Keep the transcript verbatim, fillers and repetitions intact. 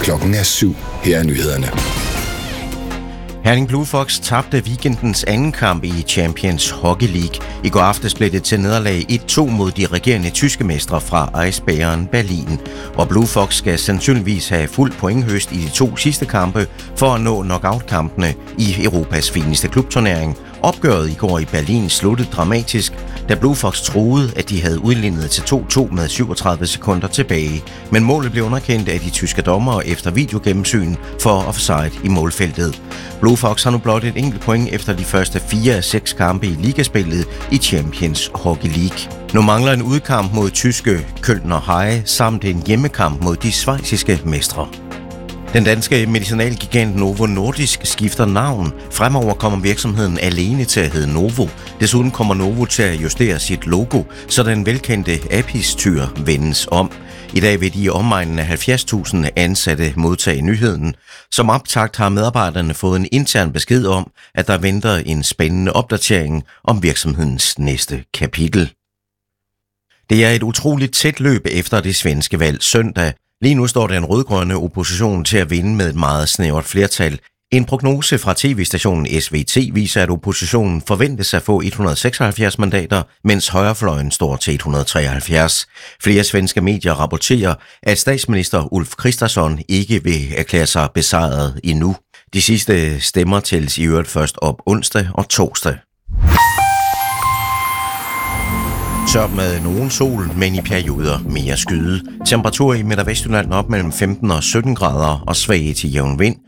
Klokken er syv. Her er nyhederne. Herning Blue Fox tabte weekendens anden kamp i Champions Hockey League. I går aftes blev det til nederlag et to mod de regerende tyske mestre fra Eisbären Berlin. Og Blue Fox skal sandsynligvis have fuld pointhøst i de to sidste kampe for at nå knockout-kampene i Europas fineste klubturnering. Opgøret i går i Berlin sluttede dramatisk, da Blue Fox troede, at de havde udlignet til to to med syvogtredive sekunder tilbage. Men målet blev underkendt af de tyske dommere efter videogennemsyn for offside i målfeltet. Blue Fox har nu blot et enkelt point efter de første fire af seks kampe i ligaspillet i Champions Hockey League. Nu mangler en udkamp mod tyske Kölner Haie samt en hjemmekamp mod de schweiziske mestre. Den danske medicinalgigant Novo Nordisk skifter navn. Fremover kommer virksomheden alene til at hedde Novo. Desuden kommer Novo til at justere sit logo, så den velkendte Apis-tyr vendes om. I dag vil de i omegnen af halvfjerds tusind ansatte modtage nyheden. Som optakt har medarbejderne fået en intern besked om, at der venter en spændende opdatering om virksomhedens næste kapitel. Det er et utroligt tæt løb efter det svenske valg søndag. Lige nu står den rødgrønne opposition til at vinde med et meget snævert flertal. En prognose fra tv-stationen S V T viser, at oppositionen forventes at få et hundrede seksoghalvfjerds mandater, mens højrefløjen står til et hundrede treoghalvfjerds. Flere svenske medier rapporterer, at statsminister Ulf Kristersson ikke vil erklære sig besejret endnu. De sidste stemmer tælles i øvrigt først op onsdag og torsdag. Tørt med nogen sol, men i perioder mere skyde. Temperatur i Midt- og Vestjylland op mellem femten og sytten grader og svag til jævn vind.